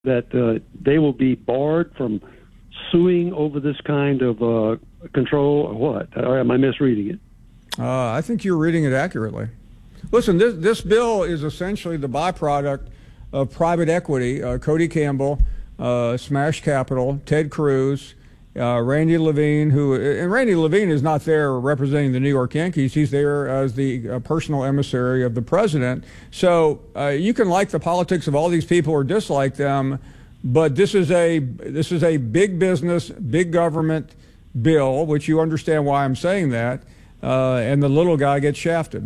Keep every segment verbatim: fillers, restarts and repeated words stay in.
that uh, they will be barred from suing over this kind of uh, control, or what? Or am I misreading it? Uh, I think you're reading it accurately. Listen, this this bill is essentially the byproduct of private equity. Uh, Cody Campbell, uh, Smash Capital, Ted Cruz, uh, Randy Levine, who and Randy Levine is not there representing the New York Yankees. He's there as the uh, personal emissary of the president. So uh, you can like the politics of all these people or dislike them, but this is a this is a big business, big government bill, which you understand why I'm saying that, uh, and the little guy gets shafted.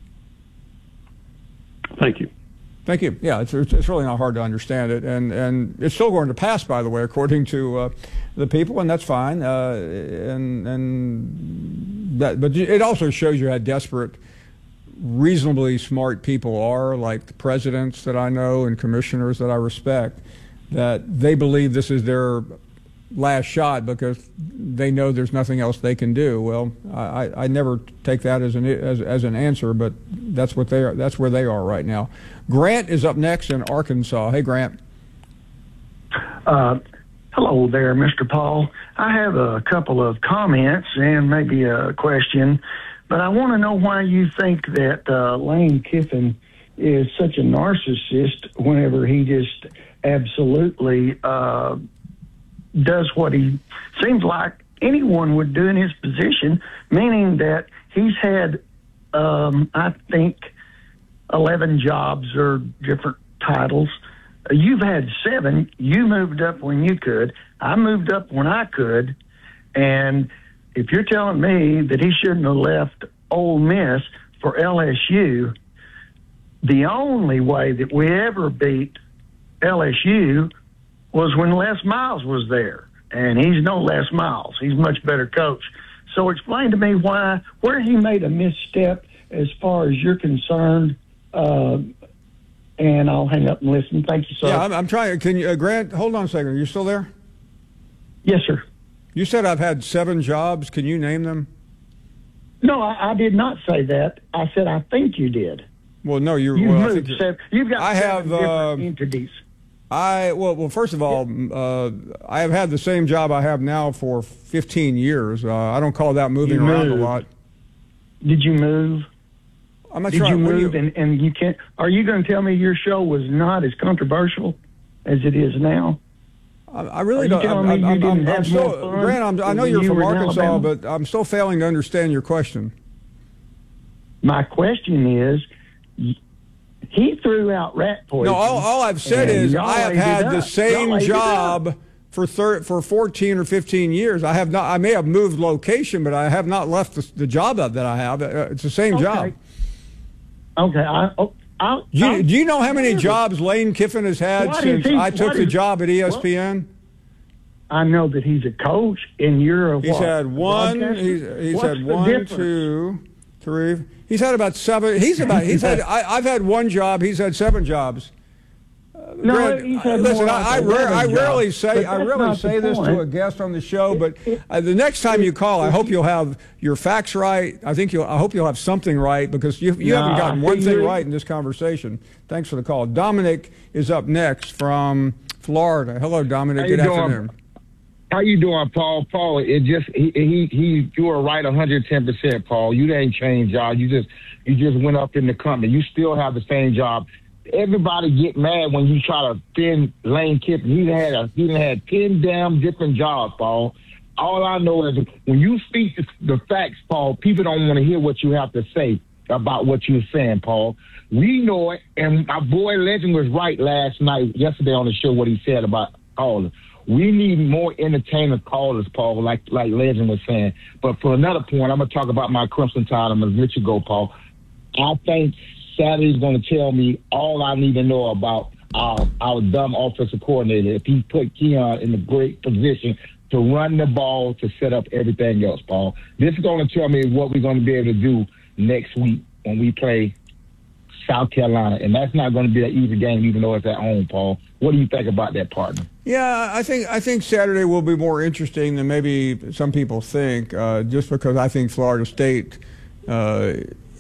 Thank you. Thank you. Yeah, it's, it's really not hard to understand it, and and it's still going to pass, by the way, according to uh, the people, and that's fine. Uh, and and that, but it also shows you how desperate reasonably smart people are, like the presidents that I know and commissioners that I respect, that they believe this is their last shot because they know there's nothing else they can do. Well, I, I never take that as an as, as an answer, but that's what they are. That's where they are right now. Grant is up next in Arkansas. Hey, Grant. Uh, hello there, Mister Paul. I have a couple of comments and maybe a question, but I want to know why you think that uh, Lane Kiffin is such a narcissist whenever he just absolutely uh, does what he seems like anyone would do in his position, meaning that he's had, um, I think, eleven jobs or different titles. You've had seven. You moved up when you could. I moved up when I could. And if you're telling me that he shouldn't have left Ole Miss for L S U, the only way that we ever beat L S U was when Les Miles was there, and he's no Les Miles. He's a much better coach. So explain to me why, where he made a misstep as far as you're concerned, uh, and I'll hang up and listen. Thank you, sir. Yeah, I'm, I'm trying. Can you, uh, Grant, hold on a second. Are you still there? Yes, sir. You said I've had seven jobs. Can you name them? No, I, I did not say that. I said I think you did. Well, no, you're. You've well, moved I think seven. You've got I seven have, different uh, entities. I well, well. First of all, uh, I have had the same job I have now for fifteen years. Uh, I don't call that moving You around moved. a lot. Did you move? I'm not Did trying. you when move? And, and you can't. Are you going to tell me your show was not as controversial as it is now? I, I really Are you don't. telling I'm, me I'm, you didn't I'm, have I'm still, more fun Grant, I'm, I know when you're you from were in Arkansas, Alabama? but I'm still failing to understand your question. My question is, he threw out rat poison. No, all, all I've said and is y'all I have ate it had the up. same Y'all ate it job up. for thir- for fourteen or fifteen years. I have not. I may have moved location, but I have not left the, the job that I have. Uh, It's the same Okay. job. Okay. I, oh, I, Do you, I, do you know how many jobs Lane Kiffin has had What since is he- I took what the is- job at E S P N? I know that he's a coach, and you're a He's what, had a one. broadcaster? He's, he's What's had the one, difference? two, three. He's had about seven. He's about. He's had. I, I've had one job. He's had seven jobs. No, Grant, he's had listen, more I, I, like rare, I eleven rarely jobs, say but I that's rarely not say the this to point. a guest on the show, but it- uh, the next time you call, I hope you'll have your facts right. I think you'll. I hope you'll have something right because you you Nah, haven't gotten one see, thing you- right in this conversation. Thanks for the call. Dominic is up next from Florida. Hello, Dominic. How Good you doing? afternoon. How you doing, Paul? Paul, it just he he, he you were right one hundred ten percent, Paul. You ain't changed, y'all. You just you just went up in the company. You still have the same job. Everybody get mad when you try to thin Lane Kiffin. He had a he had ten damn different jobs, Paul. All I know is when you speak the, the facts, Paul, people don't want to hear what you have to say about what you're saying, Paul. We know it, and my boy Legend was right last night, yesterday on the show, what he said about callers. We need more entertainer callers, Paul, like like Legend was saying. But for another point, I'm going to talk about my Crimson Tide. I'm going to let you go, Paul. I think Saturday's going to tell me all I need to know about our, our dumb offensive coordinator if he put Keon in a great position to run the ball, to set up everything else, Paul. This is going to tell me what we're going to be able to do next week when we play South Carolina. And that's not going to be an easy game, even though it's at home, Paul. What do you think about that, partner? Yeah, I think I think Saturday will be more interesting than maybe some people think, uh, just because I think Florida State uh,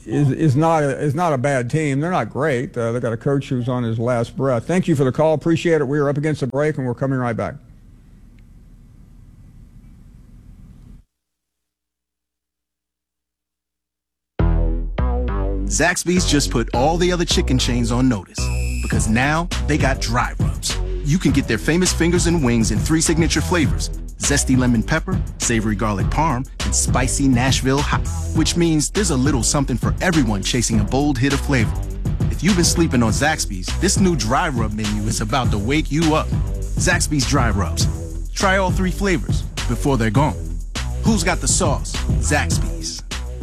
is is not a, is not a bad team. They're not great. Uh, they've got a coach who's on his last breath. Thank you for the call. Appreciate it. We are up against the break, and we're coming right back. Zaxby's just put all the other chicken chains on notice because now they got dry rubs. You can get their famous fingers and wings in three signature flavors: zesty lemon pepper, savory garlic parm, and spicy Nashville hot, which means there's a little something for everyone chasing a bold hit of flavor. If you've been sleeping on Zaxby's, this new dry rub menu is about to wake you up. Zaxby's dry rubs. Try all three flavors before they're gone. Who's got the sauce? Zaxby's.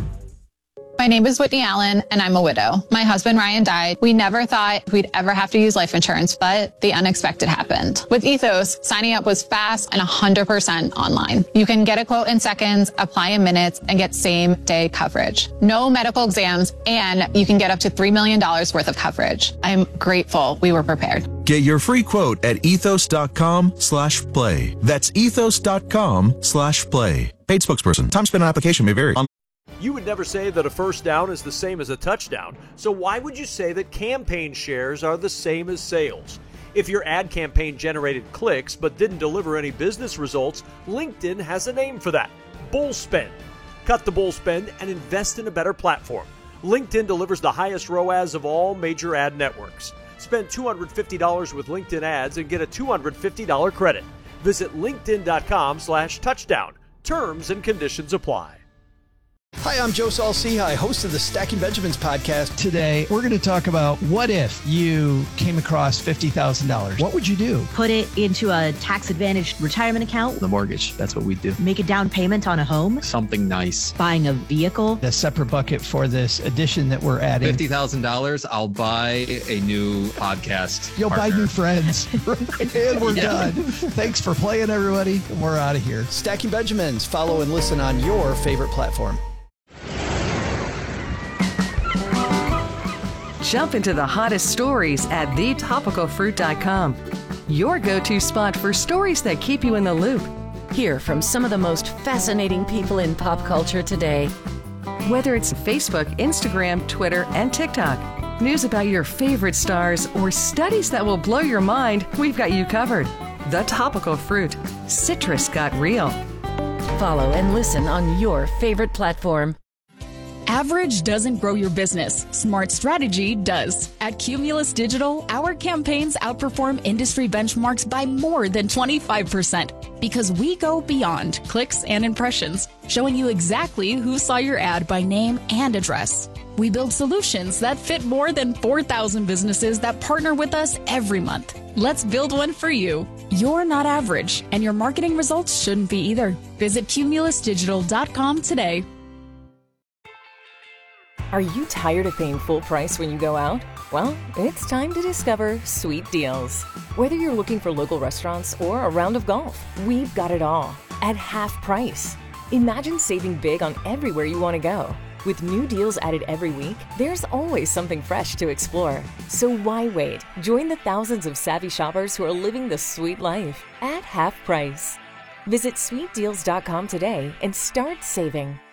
My name is Whitney Allen, and I'm a widow. My husband, Ryan, died. We never thought we'd ever have to use life insurance, but the unexpected happened. With Ethos, signing up was fast and one hundred percent online. You can get a quote in seconds, apply in minutes, and get same-day coverage. No medical exams, and you can get up to three million dollars worth of coverage. I'm grateful we were prepared. Get your free quote at ethos.com slash play. That's ethos.com slash play. Paid spokesperson. Time spent on application may vary. You would never say that a first down is the same as a touchdown, so why would you say that campaign shares are the same as sales? If your ad campaign generated clicks but didn't deliver any business results, LinkedIn has a name for that: bull spend. Cut the bull spend and invest in a better platform. LinkedIn delivers the highest R O A S of all major ad networks. Spend two hundred fifty dollars with LinkedIn ads and get a two hundred fifty dollars credit. Visit linkedin.com slash touchdown. Terms and conditions apply. Hi, I'm Joe Saul-Sehy, host of the Stacking Benjamins podcast. Today, we're going to talk about what if you came across fifty thousand dollars. What would you do? Put it into a tax-advantaged retirement account. The mortgage, that's what we do. Make a down payment on a home. Something nice. Buying a vehicle. A separate bucket for this addition that we're adding. fifty thousand dollars, I'll buy a new podcast You'll partner. buy new friends. And we're yeah. done. Thanks for playing, everybody. We're out of here. Stacking Benjamins. Follow and listen on your favorite platform. Jump into the hottest stories at the topical fruit dot com. Your go-to spot for stories that keep you in the loop. Hear from some of the most fascinating people in pop culture today. Whether it's Facebook, Instagram, Twitter, and TikTok, news about your favorite stars, or studies that will blow your mind, we've got you covered. The Topical Fruit. Citrus got real. Follow and listen on your favorite platform. Average doesn't grow your business. Smart strategy does. At Cumulus Digital, our campaigns outperform industry benchmarks by more than twenty-five percent because we go beyond clicks and impressions, showing you exactly who saw your ad by name and address. We build solutions that fit more than four thousand businesses that partner with us every month. Let's build one for you. You're not average, and your marketing results shouldn't be either. Visit cumulus digital dot com today. Are you tired of paying full price when you go out? Well, it's time to discover Sweet Deals. Whether you're looking for local restaurants or a round of golf, we've got it all at half price. Imagine saving big on everywhere you want to go. With new deals added every week, there's always something fresh to explore. So why wait? Join the thousands of savvy shoppers who are living the sweet life at half price. Visit sweet deals dot com today and start saving.